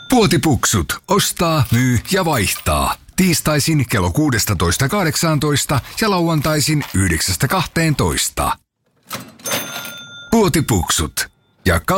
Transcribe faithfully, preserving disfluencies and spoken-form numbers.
Puotipuksut. Ostaa, myy ja vaihtaa. Tiistaisin kello kuusitoista kahdeksantoista ja lauantaisin yhdeksästä kahteentoista. Puotipuksut. Ja